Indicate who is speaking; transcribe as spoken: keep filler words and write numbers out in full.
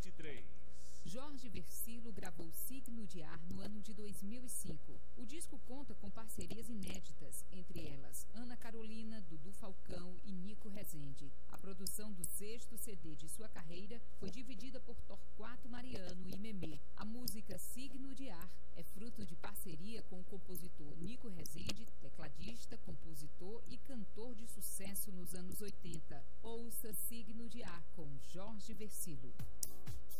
Speaker 1: vinte e três.
Speaker 2: Jorge Versilo gravou Signo de Ar no ano de dois mil e cinco. O disco conta com parcerias inéditas, entre elas Ana Carolina, Dudu Falcão e Nico Rezende. A produção do sexto C D de sua carreira foi dividida por Torquato Mariano e Memê. A música Signo de Ar é fruto de parceria com o compositor Nico Rezende, tecladista, compositor e cantor de sucesso nos anos oitenta. Ouça Signo de Ar com Jorge Versilo.